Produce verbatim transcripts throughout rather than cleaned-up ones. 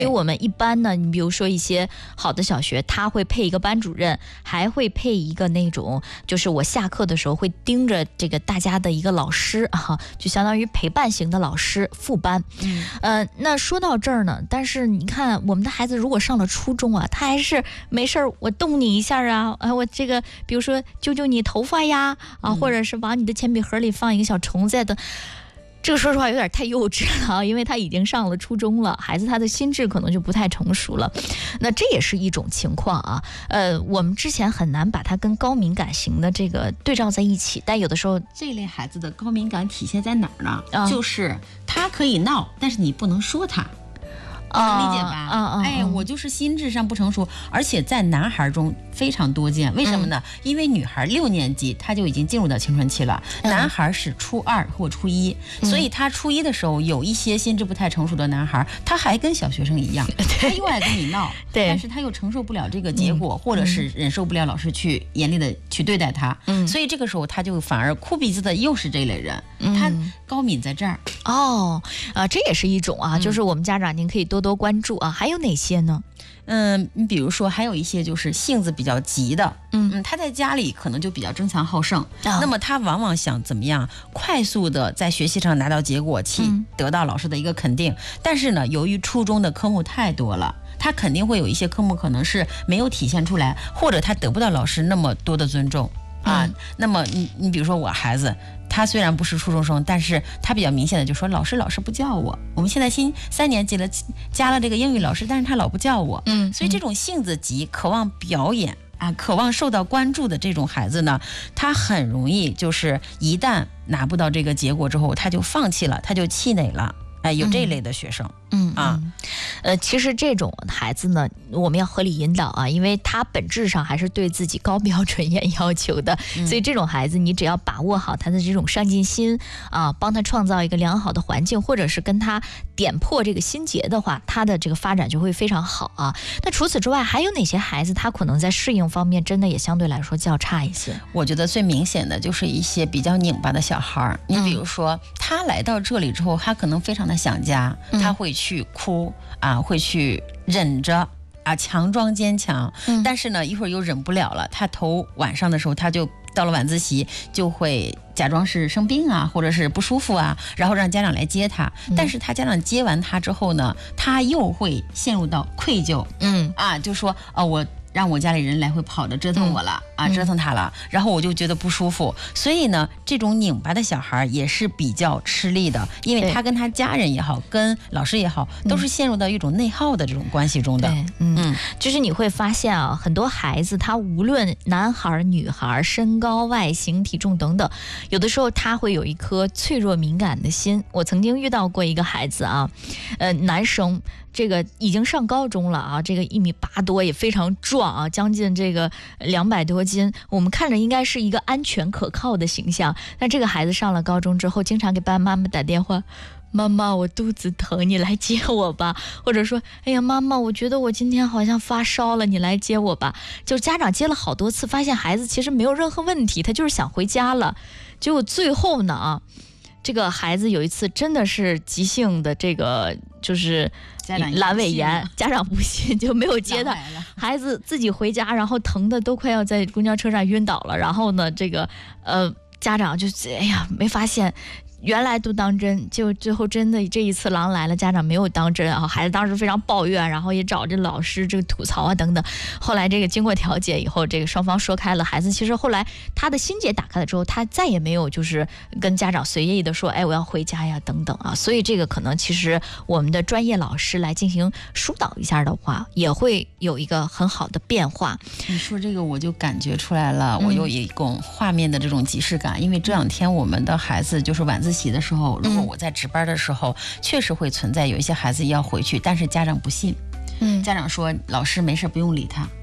因为我们一般呢，你比如说一些好的小学，他会配一个班主任，还会配一个那种，就是我下课的时候会盯着这个大家的一个老师啊，就相当于陪伴型的老师副班。嗯，呃，那说到这儿呢，但是你看我们的孩子如果上了初中啊，他还是没事儿，我动你一下啊，啊，我这个比如说揪揪你头发呀，啊，或者是往你的铅笔盒里放一个小虫子的。这个说实话有点太幼稚了啊，因为他已经上了初中了，孩子他的心智可能就不太成熟了，那这也是一种情况啊。呃，我们之前很难把他跟高敏感型的这个对照在一起，但有的时候这类孩子的高敏感体现在哪儿呢？啊、就是他可以闹，但是你不能说他。能理解吧？啊啊！哎，我就是心智上不成熟，而且在男孩中非常多见。为什么呢？嗯、因为女孩六年级他就已经进入到青春期了，嗯、男孩是初二或初一，嗯、所以他初一的时候有一些心智不太成熟的男孩，他还跟小学生一样，他又爱跟你闹，对，但是他又承受不了这个结果，嗯、或者是忍受不了老师去严厉的去对待他，嗯，所以这个时候他就反而哭鼻子的又是这类人，嗯、他高敏在这儿。 哦，啊，这也是一种啊，就是我们家长您可以多多关注啊。还有哪些呢？ 嗯，你比如说还有一些就是性子比较急的，嗯嗯，他在家里可能就比较争强好胜，啊、那么他往往想怎么样快速的在学习上拿到结果，去得到老师的一个肯定。嗯、但是呢，由于初中的科目太多了，他肯定会有一些科目可能是没有体现出来，或者他得不到老师那么多的尊重啊。嗯、那么你你比如说我孩子。他虽然不是初中生，但是他比较明显的就说老师老师不叫我，我们现在新三年级了，加了这个英语老师，但是他老不叫我，嗯，所以这种性子急、渴望表演啊、渴望受到关注的这种孩子呢，他很容易就是一旦拿不到这个结果之后，他就放弃了，他就气馁了。哎，有这一类的学生， 嗯啊，呃，其实这种孩子呢，我们要合理引导啊，因为他本质上还是对自己高标准严要求的，嗯、所以这种孩子，你只要把握好他的这种上进心啊，帮他创造一个良好的环境，或者是跟他点破这个心结的话，他的这个发展就会非常好啊。那除此之外，还有哪些孩子他可能在适应方面真的也相对来说较差一些？ 我觉得最明显的就是一些比较拧巴的小孩，你比如说、嗯、他来到这里之后，他可能非常的想家，他会去哭啊，会去忍着啊，强装坚强，嗯、但是呢，一会儿又忍不了了。他头晚上的时候，他就到了晚自习，就会假装是生病啊，或者是不舒服啊，然后让家长来接他。嗯、但是他家长接完他之后呢，他又会陷入到愧疚，嗯啊，就说啊、哦、我。让我家里人来回跑着折腾我了、嗯、啊，折腾他了，然后我就觉得不舒服。所以呢，这种拧巴的小孩也是比较吃力的，因为他跟他家人也好，跟老师也好，都是陷入到一种内耗的这种关系中的。 对，嗯，嗯就是你会发现啊，很多孩子他无论男孩、女孩，身高、外形、体重等等，有的时候他会有一颗脆弱敏感的心。我曾经遇到过一个孩子啊，呃，男生。这个已经上高中了啊，这个一米八多也非常壮啊，将近这个两百多斤，我们看着应该是一个安全可靠的形象。但这个孩子上了高中之后，经常给爸爸妈妈打电话，妈妈我肚子疼，你来接我吧，或者说哎呀妈妈我觉得我今天好像发烧了，你来接我吧。就家长接了好多次，发现孩子其实没有任何问题，他就是想回家了。结果最后呢啊，这个孩子有一次真的是急性的这个就是阑尾炎，家长不信就没有接他，孩子自己回家，然后疼的都快要在公交车上晕倒了。然后呢，这个呃家长就哎呀没发现。原来都当真，就最后真的这一次狼来了，家长没有当真啊，孩子当时非常抱怨，然后也找这老师这个吐槽啊等等。后来这个经过调解以后，这个双方说开了，孩子其实后来他的心结打开了之后，他再也没有就是跟家长随意的说，哎，我要回家呀等等啊。所以这个可能其实我们的专业老师来进行疏导一下的话，也会有一个很好的变化。 你说这个我就感觉出来了，我有一种画面的这种即视感，嗯、因为这两天我们的孩子就是晚自习的时候，如果我在值班的时候，嗯、确实会存在有一些孩子要回去，但是家长不信，嗯，家长说老师没事不用理他，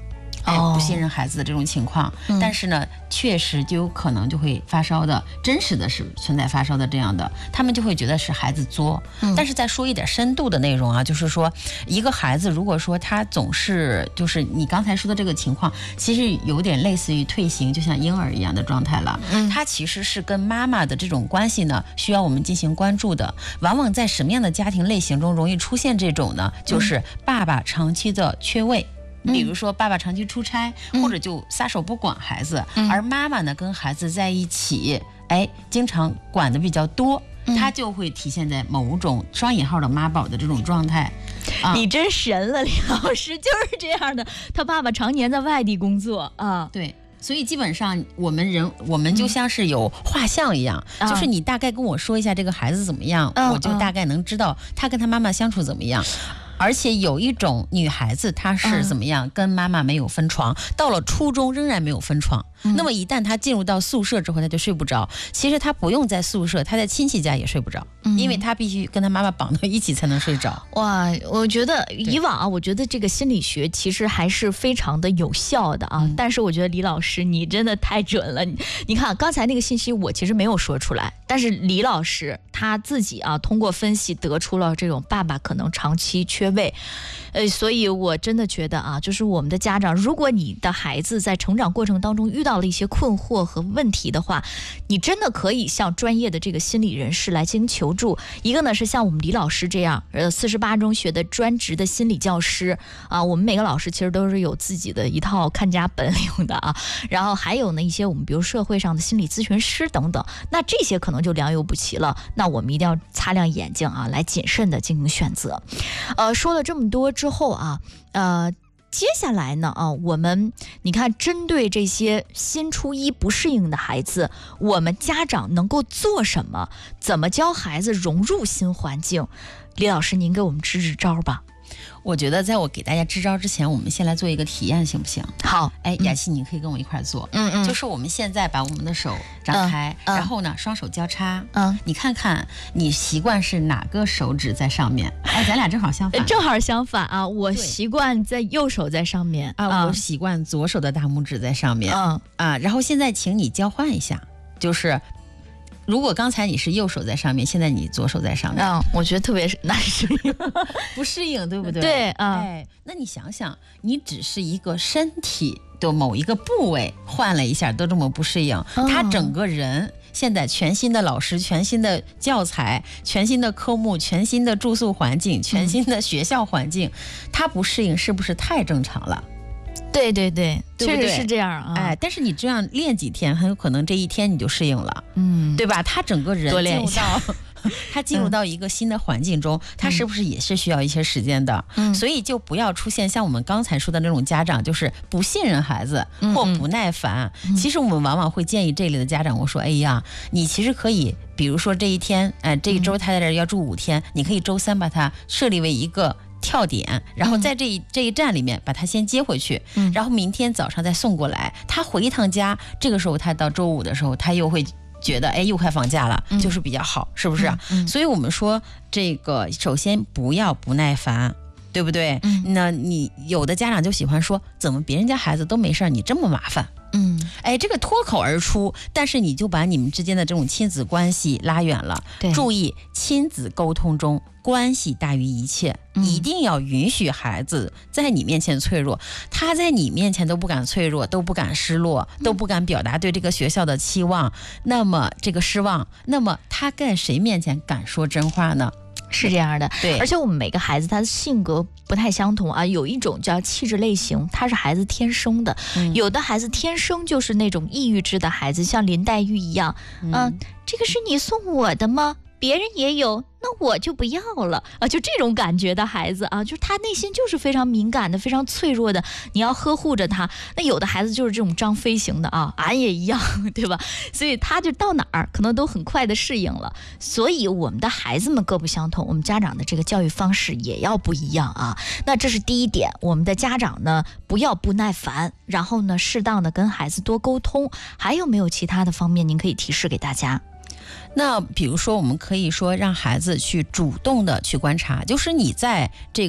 哎，不信任孩子的这种情况，嗯、但是呢，确实就有可能就会发烧的，真实的是存在发烧的这样的，他们就会觉得是孩子作。嗯、但是再说一点深度的内容啊，就是说一个孩子如果说他总是就是你刚才说的这个情况，其实有点类似于退行，就像婴儿一样的状态了。嗯，他其实是跟妈妈的这种关系呢，需要我们进行关注的。往往在什么样的家庭类型中容易出现这种呢？就是爸爸长期的缺位。嗯、比如说爸爸长期出差，嗯、或者就撒手不管孩子，嗯、而妈妈呢跟孩子在一起，哎，经常管的比较多，嗯、他就会体现在某种双引号的妈宝的这种状态。 啊、你真神了，李老师就是这样的。他爸爸常年在外地工作啊， 对。所以基本上我们人我们就像是有画像一样，嗯、就是你大概跟我说一下这个孩子怎么样，嗯、我就大概能知道他跟他妈妈相处怎么样。而且有一种女孩子，她是怎么样、嗯、跟妈妈没有分床，到了初中仍然没有分床。嗯、那么一旦她进入到宿舍之后，她就睡不着。其实她不用在宿舍，她在亲戚家也睡不着，嗯、因为她必须跟她妈妈绑到一起才能睡着。 哇，我觉得以往啊，我觉得这个心理学其实还是非常的有效的啊。嗯、但是我觉得李老师你真的太准了。你, 你看刚才那个信息我其实没有说出来，但是李老师他自己啊通过分析得出了这种爸爸可能长期缺位。呃，所以我真的觉得啊，就是我们的家长，如果你的孩子在成长过程当中遇到了一些困惑和问题的话，你真的可以向专业的这个心理人士来进行求助。一个呢是像我们李老师这样，呃，四十八中学的专职的心理教师啊，我们每个老师其实都是有自己的一套看家本领的啊。然后还有呢一些我们比如社会上的心理咨询师等等，那这些可能就良莠不齐了。那我们一定要擦亮眼睛啊，来谨慎的进行选择。呃，说了这么多之后啊，呃，接下来呢啊，我们你看，针对这些新初一不适应的孩子，我们家长能够做什么？怎么教孩子融入新环境？李老师，您给我们支支招吧。 我觉得在我给大家支招之前，我们先来做一个体验，行不行？ 好， 哎，雅琪，你可以跟我一块做。 嗯嗯， 就是我们现在把我们的手张开，嗯、然后呢，双手交叉。嗯，你看看你习惯是哪个手指在上面？哎，咱俩正好相反。 正好相反啊！我习惯在右手在上面啊，嗯、我习惯左手的大拇指在上面。嗯啊，然后现在请你交换一下，就是。如果刚才你是右手在上面，现在你左手在上面， 嗯，我觉得特别是难适应， 不适应，对不对？ 对，嗯， 哎，那你想想，你只是一个身体的某一个部位换了一下，都这么不适应，哦、他整个人现在全新的老师、全新的教材、全新的科目、全新的住宿环境、全新的学校环境，嗯、他不适应是不是太正常了？ 对对对，确实是这样啊。 哎，但是你这样练几天，很有可能这一天你就适应了，嗯，对吧？他整个人多练一下， 他进入到一个新的环境中，嗯、他是不是也是需要一些时间的？嗯，所以就不要出现像我们刚才说的那种家长，就是不信任孩子或不耐烦。嗯、其实我们往往会建议这类的家长，我说，哎呀，你其实可以，比如说这一天，哎、呃，这一周他在这儿要住五天，你可以周三把他设立为一个跳点，然后在这一、嗯、这一站里面把他先接回去，嗯、然后明天早上再送过来。他回一趟家，这个时候他到周五的时候，他又会觉得哎，又快放假了，嗯、就是比较好，是不是？嗯嗯、所以我们说这个，首先不要不耐烦，对不对？嗯、那你有的家长就喜欢说，怎么别人家孩子都没事，你这么麻烦？嗯，哎，这个脱口而出，但是你就把你们之间的这种亲子关系拉远了。对，注意亲子沟通中关系大于一切，嗯、一定要允许孩子在你面前脆弱，他在你面前都不敢脆弱，都不敢失落，都不敢表达对这个学校的期望，那么这个失望，那么他在谁面前敢说真话呢？ 是这样的， 对， 而且我们每个孩子他的性格不太相同啊，有一种叫气质类型，他是孩子天生的，嗯、有的孩子天生就是那种抑郁质的孩子，像林黛玉一样，嗯、呃，这个是你送我的吗？别人也有，那我就不要了啊！就这种感觉的孩子啊，就是他内心就是非常敏感的，非常脆弱的，你要呵护着他。那有的孩子就是这种张飞型的啊，俺也一样，对吧？所以他就到哪儿可能都很快的适应了。所以我们的孩子们各不相同，我们家长的这个教育方式也要不一样啊。那这是第一点，我们的家长呢不要不耐烦，然后呢适当的跟孩子多沟通。还有没有其他的方面您可以提示给大家？ 那比如说我们可以说让孩子去主动的去观察，就是你在这个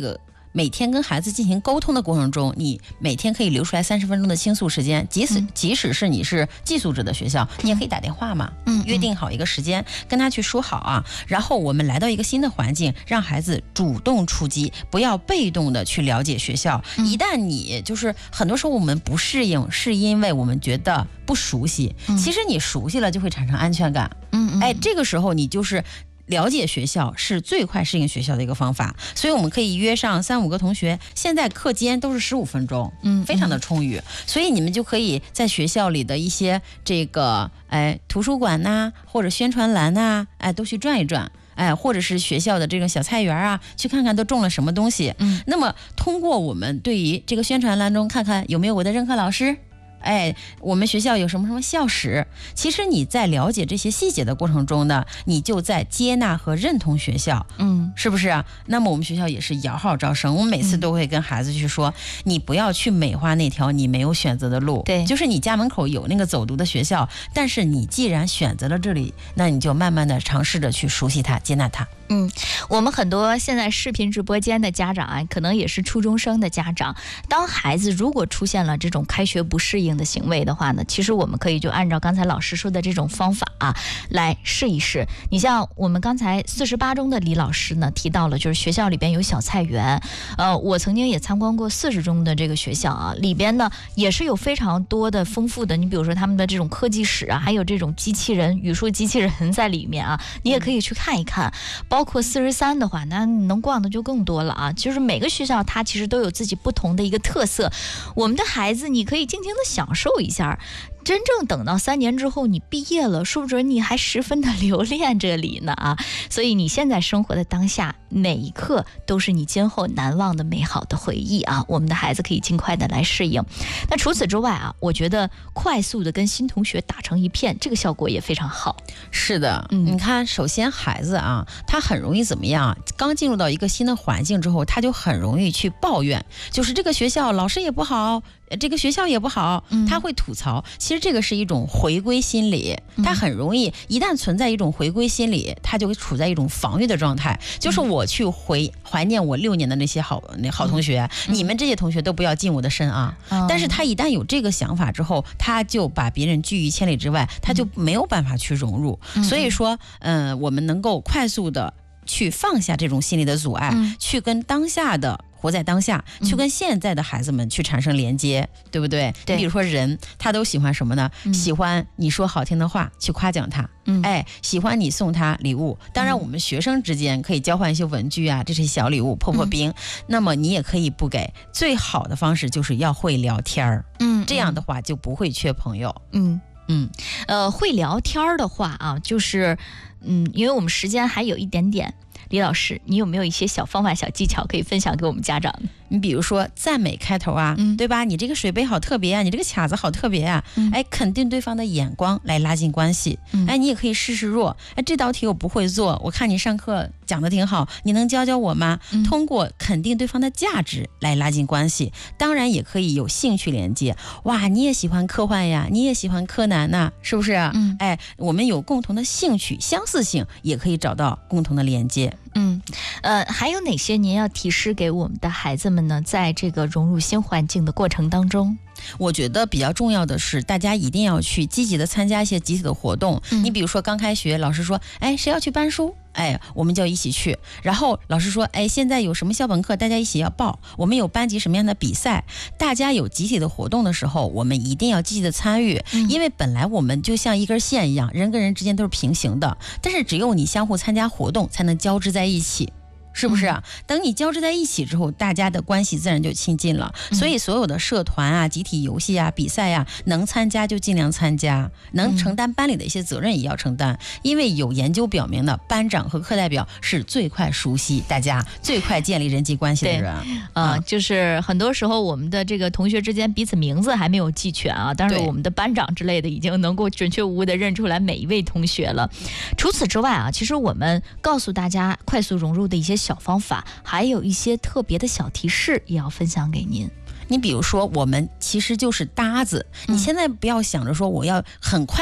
每天跟孩子进行沟通的过程中，你每天可以留出来三十分钟的倾诉时间，即使、嗯、即使是你是寄宿制的学校，你也可以打电话嘛，嗯，约定好一个时间，跟他去说好啊。然后我们来到一个新的环境，让孩子主动出击，不要被动的去了解学校。嗯、一旦你就是很多时候我们不适应，是因为我们觉得不熟悉。嗯、其实你熟悉了就会产生安全感。嗯，哎，这个时候你就是。了解学校是最快适应学校的一个方法，所以我们可以约上三五个同学，现在课间都是十五分钟，嗯，非常的充裕，所以你们就可以在学校里的一些这个哎图书馆呐、啊，或者宣传栏呐、啊，哎都去转一转。哎，或者是学校的这个小菜园啊，去看看都种了什么东西。嗯，那么通过我们对于这个宣传栏中看看有没有我的任课老师。哎，我们学校有什么什么校史？其实你在了解这些细节的过程中呢，你就在接纳和认同学校，嗯，是不是啊？那么我们学校也是摇号招生，我们每次都会跟孩子去说，嗯、你不要去美化那条你没有选择的路，对，就是你家门口有那个走读的学校，但是你既然选择了这里，那你就慢慢的尝试着去熟悉它，接纳它。 嗯，我们很多现在视频直播间的家长啊，可能也是初中生的家长。当孩子如果出现了这种开学不适应的行为的话呢，其实我们可以就按照刚才老师说的这种方法啊来试一试。你像我们刚才四十八中的李老师呢提到了，就是学校里边有小菜园。呃，我曾经也参观过四十中的这个学校啊，里边呢也是有非常多的丰富的，你比如说他们的这种科技史啊，还有这种机器人、语数机器人在里面啊，你也可以去看一看。包括四十三的话，那能逛的就更多了啊！就是每个学校它其实都有自己不同的一个特色，我们的孩子你可以尽情的享受一下。真正等到三年之后你毕业了，说不准你还十分的留恋这里呢啊！所以你现在生活的当下，每一刻都是你今后难忘的美好的回忆啊！我们的孩子可以尽快的来适应。那除此之外啊，我觉得快速的跟新同学打成一片，这个效果也非常好。 是的，嗯，你看，首先孩子啊，他很容易怎么样？刚进入到一个新的环境之后，他就很容易去抱怨，就是这个学校老师也不好。这个学校也不好，他会吐槽。嗯、其实这个是一种回归心理，他很容易一旦存在一种回归心理，他就会处在一种防御的状态。就是我去回怀念我六年的那些好那好同学，嗯、你们这些同学都不要近我的身啊。嗯、但是他一旦有这个想法之后，他就把别人拒于千里之外，他就没有办法去融入。嗯、所以说，嗯、呃，我们能够快速的去放下这种心理的阻碍，嗯、去跟当下的。活在当下，去跟现在的孩子们去产生连接，嗯、对不对？对。你比如说人，他都喜欢什么呢？嗯、喜欢你说好听的话，去夸奖他。嗯，哎，喜欢你送他礼物。当然，我们学生之间可以交换一些文具啊，这些小礼物破破冰。嗯、那么你也可以不给。最好的方式就是要会聊天儿。嗯，这样的话就不会缺朋友。嗯嗯，呃，会聊天的话啊，就是嗯，因为我们时间还有一点点。李老师，你有没有一些小方法、小技巧可以分享给我们家长？ 你比如说赞美开头啊，嗯、对吧？你这个水杯好特别啊，你这个卡子好特别啊，嗯、哎，肯定对方的眼光来拉近关系。嗯、哎，你也可以示示弱，哎，这道题我不会做，我看你上课讲的挺好，你能教教我吗？嗯、通过肯定对方的价值来拉近关系。当然也可以有兴趣连接，哇，你也喜欢科幻呀，你也喜欢柯南呐，是不是啊？嗯、哎，我们有共同的兴趣，相似性也可以找到共同的连接。 嗯，呃，还有哪些您要提示给我们的孩子们呢？在这个融入新环境的过程当中， 我觉得比较重要的是，大家一定要去积极的参加一些集体的活动。嗯、你比如说刚开学，老师说，哎，谁要去搬书？哎，我们就一起去。然后老师说，哎，现在有什么校本课，大家一起要报。我们有班级什么样的比赛，大家有集体的活动的时候，我们一定要积极的参与。嗯、因为本来我们就像一根线一样，人跟人之间都是平行的，但是只有你相互参加活动，才能交织在一起。是不是啊？等你交织在一起之后，大家的关系自然就亲近了。所以所有的社团啊、集体游戏啊、比赛呀、啊，能参加就尽量参加，能承担班里的一些责任也要承担。因为有研究表明呢，班长和课代表是最快熟悉大家、最快建立人际关系的人。 啊、呃，就是很多时候我们的这个同学之间彼此名字还没有记全啊，但是我们的班长之类的已经能够准确无误的认出来每一位同学了。除此之外啊，其实我们告诉大家快速融入的一些小方法，还有一些特别的小提示也要分享给您。 你比如说，我们其实就是搭子，嗯、你现在不要想着说我要很快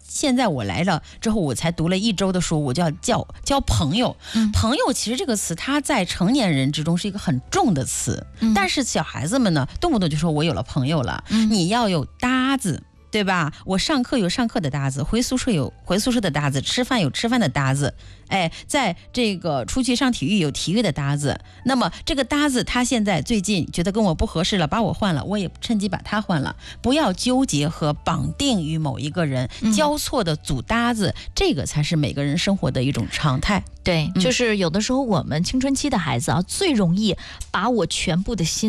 现在我来了之后，我才读了一周的书，我就要叫交朋友。嗯、朋友其实这个词，它在成年人之中是一个很重的词，嗯、但是小孩子们呢，动不动就说我有了朋友了。嗯、你要有搭子。对吧？我上课有上课的搭子，回宿舍有回宿舍的搭子，吃饭有吃饭的搭子，哎，在这个出去上体育有体育的搭子。那么这个搭子他现在最近觉得跟我不合适了，把我换了，我也趁机把他换了。不要纠结和绑定于某一个人，交错的组搭子，嗯、这个才是每个人生活的一种常态。 对，就是有的时候我们青春期的孩子啊，最容易把我全部的心